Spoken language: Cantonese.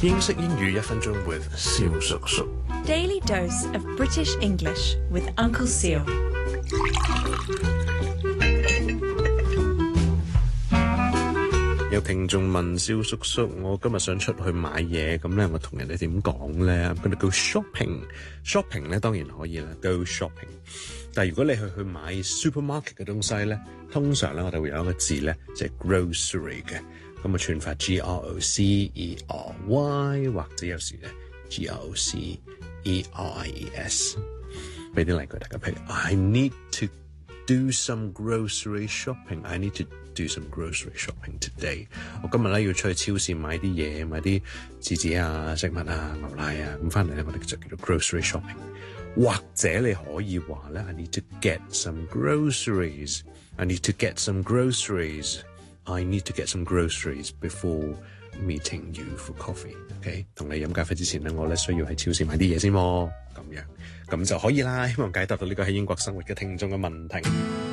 英式英語1分鐘 with 蕭叔叔。 Daily dose of British English with Uncle Seal. 有聽眾問蕭叔叔，我今日想出去買嘢，咁咧我同人哋點講咧？咁佢哋 go shopping 咧當然可以啦 ，go shopping。但係如果你去買 supermarket 嘅東西咧，通常咧我哋會有一個字咧，即係 grocery 嘅，咁啊串法 grocery， 或者有時咧 groceries。俾啲例句大家，譬如 I need to do some grocery shopping. I need to do some grocery shopping today. 我今日咧要出去超市買啲嘢，買啲紙紙啊、食物啊、牛奶啊，咁翻嚟咧我哋就叫做 grocery shopping。或者你可以話咧 I need to get some groceries. I need to get some groceries. I need to get some groceries before meeting you for coffee. OK， 同你飲咖啡之前咧，我咧需要喺超市買啲嘢先喎，咁樣咁就可以啦。希望解答到呢個喺英國生活嘅聽眾嘅問題。